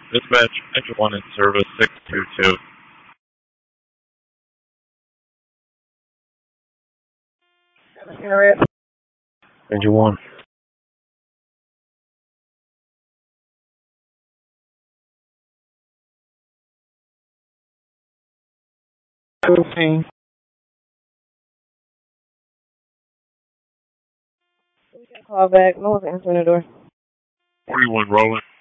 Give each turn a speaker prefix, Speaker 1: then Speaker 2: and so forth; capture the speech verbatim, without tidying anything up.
Speaker 1: Dispatch, engine one in service, six two two.
Speaker 2: Area.
Speaker 1: Engine one.
Speaker 2: fifteen. Call back. No one's answering the door.
Speaker 1: forty-one rolling.